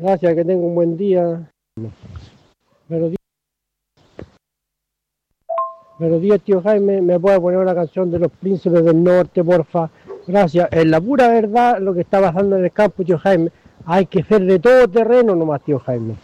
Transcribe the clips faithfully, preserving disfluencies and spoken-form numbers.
Gracias, que tenga un buen día. Pero, pero Dios, tío Jaime, ¿me puede poner una canción de los Príncipes del Norte, porfa? Gracias. Es la pura verdad lo que está pasando en el campo, tío Jaime. Hay que ser de todo terreno nomás, tío Jaime.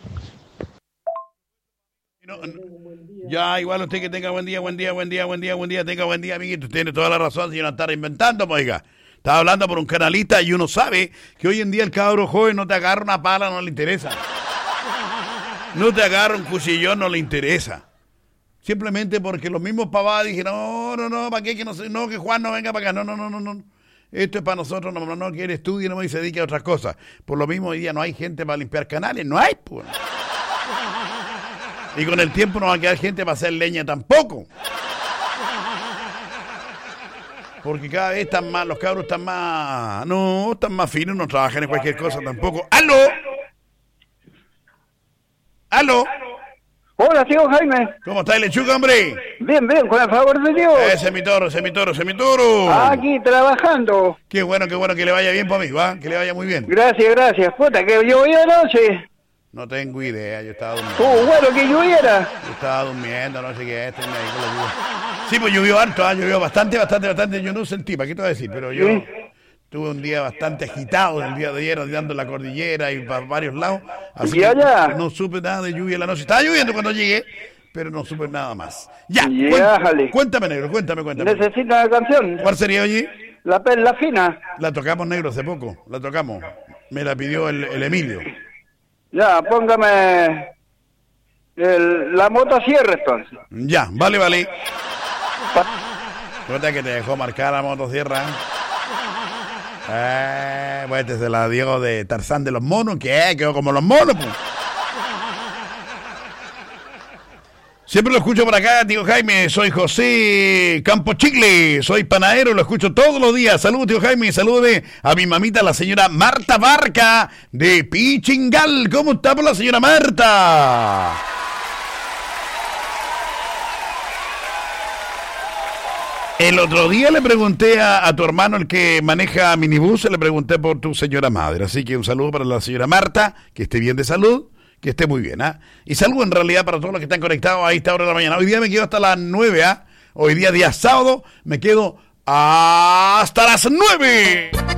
No, no, ya, igual usted que tenga buen día, buen día, buen día, buen día, buen día, tenga buen día, amiguito. Tiene toda la razón, si no está inventando, pues, oiga. Estaba hablando por un canalista y uno sabe que hoy en día el cabro joven no te agarra una pala, no le interesa. No te agarra un cuchillón, no le interesa. Simplemente porque los mismos pavadas dijeron, no, no, no, ¿para qué? Que no, no, que Juan no venga para acá. No, no, no, no, no. Esto es para nosotros, no, no, no, que él estudie no, y se dedique a otras cosas. Por lo mismo hoy día no hay gente para limpiar canales, no hay, pues. Y con el tiempo no va a quedar gente para hacer leña tampoco. Porque cada vez están más, los cabros están más, no, están más finos, no trabajan en cualquier cosa tampoco. ¡Aló! ¡Aló! Hola, tío Jaime. ¿Cómo está el lechuga, hombre? Bien, bien, con el favor de Dios. Ese es mi toro, ese es mi toro, ese es mi toro. Aquí trabajando. Qué bueno, qué bueno, que le vaya bien para mí, ¿va? Que le vaya muy bien. Gracias, gracias. Puta, que llovió anoche. No tengo idea, yo estaba durmiendo. Uh, bueno, que lloviera. Yo estaba durmiendo, no sé qué, estoy ahí con la lluvia. Sí, pues llovió harto, ¿eh? Llovió bastante, bastante, bastante. Yo no sentí, ¿para qué te voy a decir? Pero yo ¿Sí? tuve un día bastante agitado el día de ayer, andando en la cordillera y para varios lados. Así que ya. no supe nada de lluvia en la noche. Estaba lloviendo cuando llegué, pero no supe nada más. Ya, ya cuéntame, cuéntame, negro, cuéntame, cuéntame. Necesito una canción. ¿Cuál sería, oye? La perla fina. La tocamos, negro, hace poco. La tocamos. Me la pidió el, el Emilio. Ya, póngame el, la motosierra entonces. Ya, vale, vale. Cuenta que te dejó marcar la motosierra. Eh, pues este se la dio de Tarzán de los monos. ¿Qué? Quedó como los monos, pues. Siempre lo escucho por acá, tío Jaime. Soy José Campo Chicle, soy panadero, lo escucho todos los días. Saludos, tío Jaime, salude a mi mamita, la señora Marta Barca de Pichingal. ¿Cómo está por la señora Marta? El otro día le pregunté a, a tu hermano, el que maneja minibús, le pregunté por tu señora madre. Así que un saludo para la señora Marta, que esté bien de salud. Que esté muy bien, ¿ah? ¿eh? Y saludo en realidad para todos los que están conectados a esta hora de la mañana. Hoy día me quedo hasta las nueve, ¿ah? ¿eh? Hoy día, día sábado, me quedo hasta las nueve.